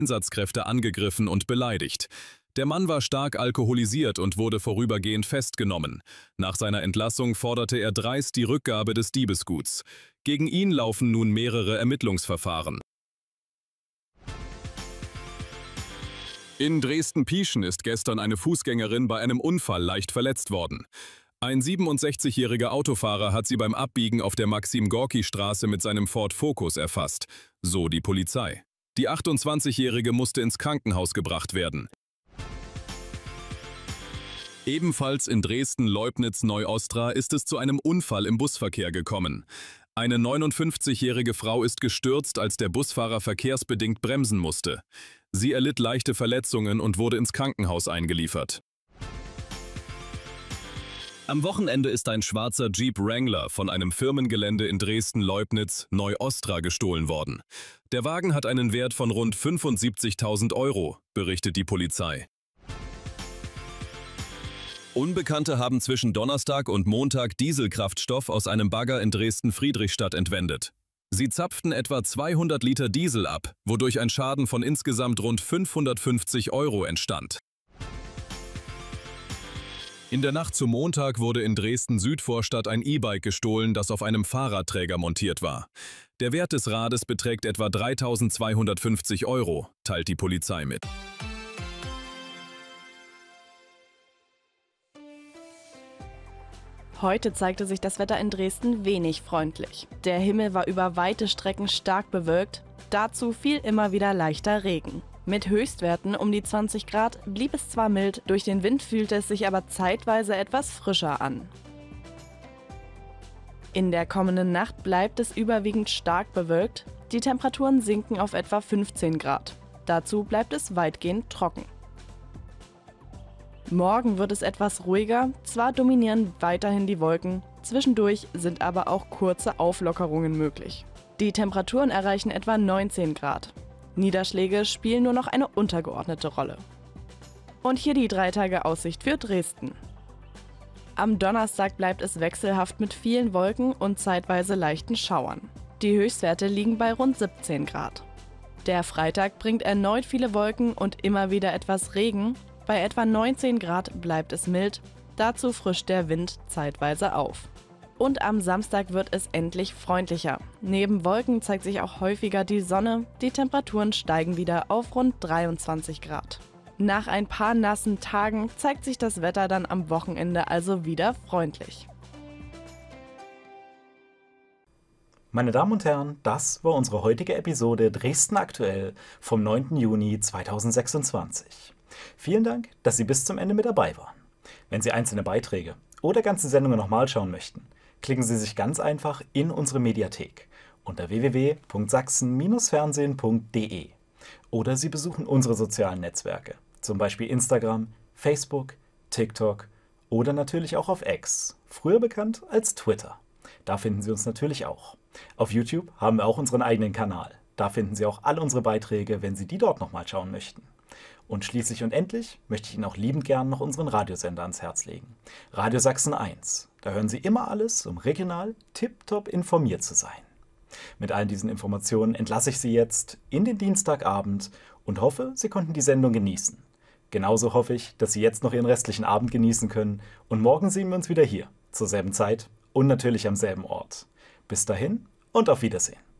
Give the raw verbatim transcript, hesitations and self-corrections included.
Einsatzkräfte angegriffen und beleidigt. Der Mann war stark alkoholisiert und wurde vorübergehend festgenommen. Nach seiner Entlassung forderte er dreist die Rückgabe des Diebesguts. Gegen ihn laufen nun mehrere Ermittlungsverfahren. In Dresden-Pieschen ist gestern eine Fußgängerin bei einem Unfall leicht verletzt worden. Ein siebenundsechzigjähriger Autofahrer hat sie beim Abbiegen auf der Maxim-Gorki-Straße mit seinem Ford Focus erfasst, so die Polizei. Die achtundzwanzigjährige musste ins Krankenhaus gebracht werden. Ebenfalls in Dresden-Leubnitz-Neuostra ist es zu einem Unfall im Busverkehr gekommen. Eine neunundfünfzigjährige Frau ist gestürzt, als der Busfahrer verkehrsbedingt bremsen musste. Sie erlitt leichte Verletzungen und wurde ins Krankenhaus eingeliefert. Am Wochenende ist ein schwarzer Jeep Wrangler von einem Firmengelände in Dresden-Leubnitz Neuostra gestohlen worden. Der Wagen hat einen Wert von rund fünfundsiebzigtausend Euro, berichtet die Polizei. Unbekannte haben zwischen Donnerstag und Montag Dieselkraftstoff aus einem Bagger in Dresden-Friedrichstadt entwendet. Sie zapften etwa zweihundert Liter Diesel ab, wodurch ein Schaden von insgesamt rund fünfhundertfünfzig Euro entstand. In der Nacht zum Montag wurde in Dresden-Südvorstadt ein E-Bike gestohlen, das auf einem Fahrradträger montiert war. Der Wert des Rades beträgt etwa dreitausendzweihundertfünfzig Euro, teilt die Polizei mit. Heute zeigte sich das Wetter in Dresden wenig freundlich. Der Himmel war über weite Strecken stark bewölkt, dazu fiel immer wieder leichter Regen. Mit Höchstwerten um die zwanzig Grad blieb es zwar mild, durch den Wind fühlte es sich aber zeitweise etwas frischer an. In der kommenden Nacht bleibt es überwiegend stark bewölkt, die Temperaturen sinken auf etwa fünfzehn Grad. Dazu bleibt es weitgehend trocken. Morgen wird es etwas ruhiger, zwar dominieren weiterhin die Wolken, zwischendurch sind aber auch kurze Auflockerungen möglich. Die Temperaturen erreichen etwa neunzehn Grad. Niederschläge spielen nur noch eine untergeordnete Rolle. Und hier die drei Tage Aussicht für Dresden. Am Donnerstag bleibt es wechselhaft mit vielen Wolken und zeitweise leichten Schauern. Die Höchstwerte liegen bei rund siebzehn Grad. Der Freitag bringt erneut viele Wolken und immer wieder etwas Regen. Bei etwa neunzehn Grad bleibt es mild, dazu frischt der Wind zeitweise auf. Und am Samstag wird es endlich freundlicher. Neben Wolken zeigt sich auch häufiger die Sonne, die Temperaturen steigen wieder auf rund dreiundzwanzig Grad. Nach ein paar nassen Tagen zeigt sich das Wetter dann am Wochenende also wieder freundlich. Meine Damen und Herren, das war unsere heutige Episode Dresden aktuell vom neunten Juni zweitausendsechsundzwanzig. Vielen Dank, dass Sie bis zum Ende mit dabei waren. Wenn Sie einzelne Beiträge oder ganze Sendungen nochmal schauen möchten, klicken Sie sich ganz einfach in unsere Mediathek unter w w w punkt sachsen Bindestrich fernsehen punkt d e oder Sie besuchen unsere sozialen Netzwerke, zum Beispiel Instagram, Facebook, TikTok oder natürlich auch auf X, früher bekannt als Twitter. Da finden Sie uns natürlich auch. Auf YouTube haben wir auch unseren eigenen Kanal. Da finden Sie auch alle unsere Beiträge, wenn Sie die dort nochmal schauen möchten. Und schließlich und endlich möchte ich Ihnen auch liebend gern noch unseren Radiosender ans Herz legen. Radio Sachsen eins. Da hören Sie immer alles, um regional tipptopp informiert zu sein. Mit all diesen Informationen entlasse ich Sie jetzt in den Dienstagabend und hoffe, Sie konnten die Sendung genießen. Genauso hoffe ich, dass Sie jetzt noch Ihren restlichen Abend genießen können und morgen sehen wir uns wieder hier, zur selben Zeit und natürlich am selben Ort. Bis dahin und auf Wiedersehen.